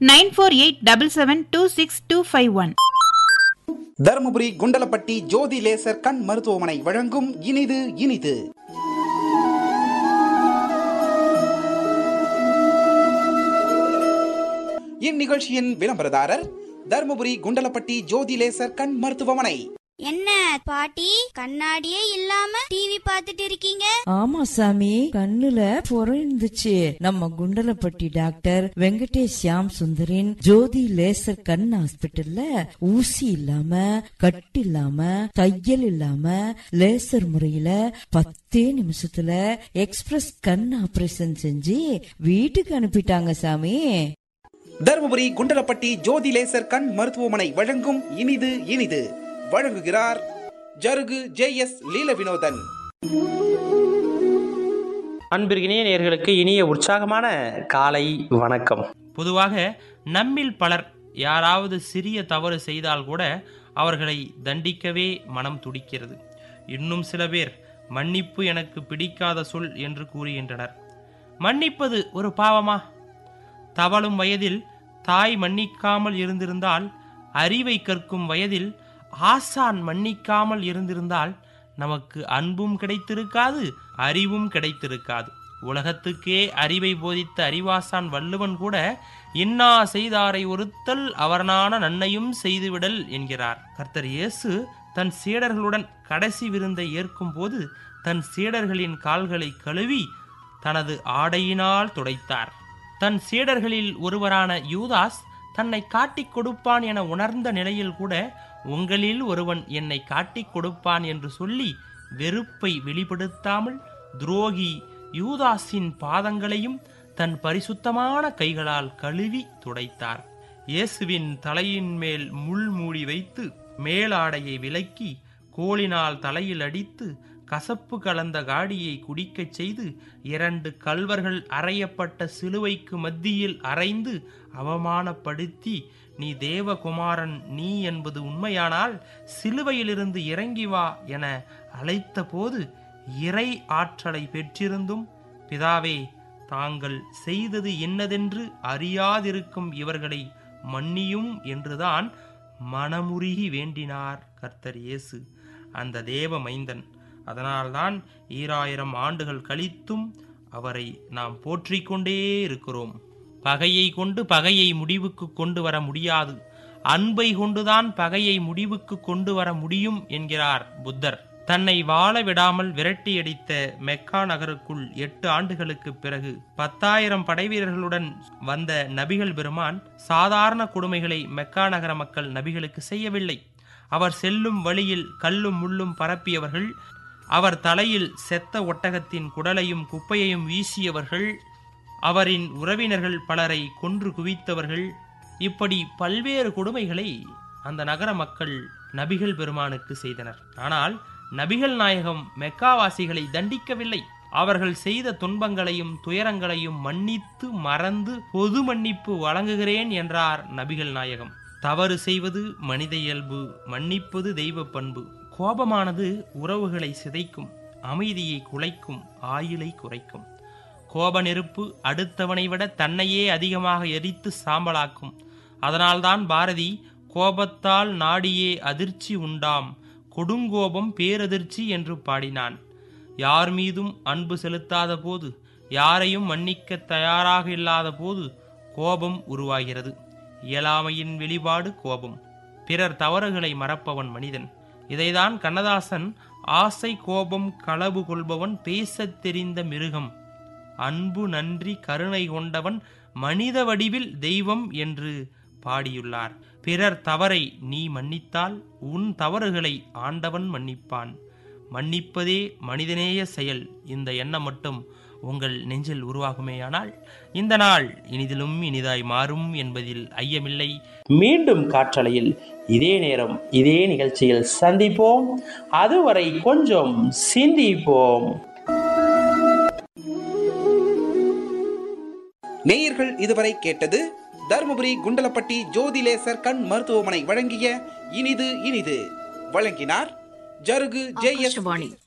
9487726251. தருமபுரி குண்டலப்பட்டி ஜோதி laser கண் மருத்துவமனை வழங்கும் இனிது இனிது. இந்நிகழ்ச்சியின் விளம்பரதாரர் தருமபுரி குண்டலப்பட்டி ஜோதி லேசர் கண் மருத்துவமனை. என்ன பாட்டி, கண்ணாடியே இல்லாம டிவி பாத்துட்டு இருக்கீங்க? ஆமா சாமி, கண்ணுல புறம் இருந்துச்சு. நம்ம குண்டலப்பட்டி டாக்டர் வெங்கடேஷ் ஷியாம் சுந்தரின் ஜோதி லேசர் கண் ஹாஸ்பிட்டல்ல ஊசி இல்லாம, கட்டு இல்லாம, தையல் இல்லாம லேசர் முறையில 10 நிமிஷத்துல எக்ஸ்பிரஸ் கண் ஆபரேஷன் செஞ்சு வீட்டுக்கு அனுப்பிட்டாங்க சாமி. தருமபுரி குண்டலப்பட்டி ஜோதி லேசர் கண் மருத்துவமனை வழங்கும் இனிது இனிது. வழங்குகிறார் ஜருகு ஜே.எஸ். லீல வினோதன். அன்பிற்கினிய நேயர்களுக்கு இனிய உற்சாகமான காலை வணக்கம். பொதுவாக நம்மில் பலர் யாராவது சிறிய தவறு செய்தால் கூட அவர்களை தண்டிக்கவே மனம் துடிக்கிறது. இன்னும் சில பேர் மன்னிப்பு எனக்கு பிடிக்காத சொல் என்று கூறுகின்றனர். மன்னிப்பது ஒரு பாவமா? தவழும் வயதில் தாய் மன்னிக்காமல் இருந்திருந்தால், அறிவை கற்கும் வயதில் ஆசான் மன்னிக்காமல் இருந்திருந்தால் நமக்கு அன்பும் கிடைத்திருக்காது, அறிவும் கிடைத்திருக்காது. உலகத்துக்கே அறிவை போதித்த அறிவாசான் வள்ளுவன் கூட இன்னா செய்தாரை ஒருத்தல் அவர்னான நன்மையும் செய்துவிடல் என்கிறார். கர்த்தர் இயேசு தன் சீடர்களுடன் கடைசி விருந்தை ஏற்கும் போது தன் சீடர்களின் கால்களை கழுவி தனது ஆடையினால் துடைத்தார். தன் சீடர்களில் ஒருவரான யூதாஸ் தன்னை காட்டிக் கொடுப்பான் என உணர்ந்த நிலையில் கூட உங்களில் ஒருவன் என்னை காட்டிக் கொடுப்பான் என்று சொல்லி வெறுப்பை வெளிப்படுத்தாமல் துரோகி யூதாஸின் பாதங்களையும் தன் பரிசுத்தமான கைகளால் கழுவி துடைத்தார். இயேசுவின் தலையின் மேல் முள் மூடி வைத்து மேலாடையை விலக்கி கோலினால் தலையில் அடித்து கசப்பு கலந்த காடியை குடிக்கச் செய்து 2 கல்வர்கள் அறையப்பட்ட சிலுவைக்கு மத்தியில் அறைந்து அவமானப்படுத்தி, நீ தேவகுமாரன் நீ என்பது உண்மையானால் சிலுவையிலிருந்து இறங்கி வா என அழைத்த போது இறை ஆற்றலை பெற்றிருந்தும், பிதாவே தாங்கள் செய்தது என்னதென்று அறியாதிருக்கும் இவர்களை மன்னியும் என்றுதான் மனமுருகி வேண்டினார் கர்த்தர் இயேசு, அந்த தேவ மைந்தன். அதனால்தான் 2000 ஆண்டுகள் கழித்தும் அவரை நாம் போற்றிக் கொண்டே இருக்கிறோம். பகையை கொண்டு பகையை முடிவுக்கு கொண்டு வர முடியாது, அன்பை கொண்டுதான் பகையை முடிவுக்கு கொண்டு வர முடியும் என்கிறார் புத்தர். தன்னை வாழ விடாமல் விரட்டியடித்த மெக்கா நகருக்குள் 8 ஆண்டுகளுக்கு பிறகு 10,000 படைவீரர்களுடன் வந்த நபிகள் பெருமான் சாதாரண கொடுமைகளை மெக்கா நகர மக்கள் நபிகளுக்கு செய்யவில்லை. அவர் செல்லும் வழியில் கல்லும் முள்ளும் பரப்பியவர்கள், அவர் தலையில் செத்த ஒட்டகத்தின் குடலையும் குப்பையையும் வீசியவர்கள், அவரின் உறவினர்கள் பலரை கொன்று குவித்தவர்கள், இப்படி பல்வேறு கொடுமைகளை அந்த நகர மக்கள் நபிகள் பெருமானுக்கு செய்தனர். ஆனால் நபிகள் நாயகம் மெக்காவாசிகளை தண்டிக்கவில்லை. அவர்கள் செய்த துன்பங்களையும் துயரங்களையும் மன்னித்து மறந்து பொது மன்னிப்பு வழங்குகிறேன் என்றார் நபிகள் நாயகம். தவறு செய்வது மனித இயல்பு, மன்னிப்பது தெய்வ பண்பு. கோபமானது உறவுகளை சிதைக்கும், அமைதியை குலைக்கும், ஆயுளை குறைக்கும். கோப நெருப்பு அடுத்தவனை விட தன்னையே அதிகமாக எரித்து சாம்பலாக்கும். அதனால்தான் பாரதி கோபத்தால் நாடியே அதிர்ச்சி உண்டாம், கொடுங்கோபம் பேரதிர்ச்சி என்று பாடினான். யார் மீதும் அன்பு செலுத்தாத போது, யாரையும் மன்னிக்க தயாராக இல்லாத போது கோபம் உருவாகிறது. இயலாமையின் வெளிப்பாடு கோபம். பிறர் தவறுகளை மறப்பவன் மனிதன். இதைதான் கண்ணதாசன் ஆசை கோபம் களவு கொள்பவன் பேசத் தெரிந்த மிருகம், அன்பு நன்றி கருணை கொண்டவன் மனித வடிவில் தெய்வம் என்று பாடியுள்ளார். பிறர் தவறை நீ மன்னித்தால் உன் தவறுகளை ஆண்டவன் மன்னிப்பான். மன்னிப்பதே மனிதநேய செயல். இந்த எண்ணம் மட்டும் உங்கள் நெஞ்சில் உருவாகுமேயானால் இந்த நாள் இனிதிலும் இனிதாய் மாறும் என்பதில் ஐயமில்லை. மீண்டும் காற்றலையில் இதே நேரம் இதே நிகழ்ச்சியில் சந்திப்போம். அதுவரை கொஞ்சம் சிந்திப்போம். நேயர்கள் இதுவரை கேட்டது தருமபுரி குண்டலப்பட்டி ஜோதி லேசர் கண் மருத்துவமனை வழங்கிய இனிது இனிது. வழங்கினார் ஜருகு ஜே.எஸ்.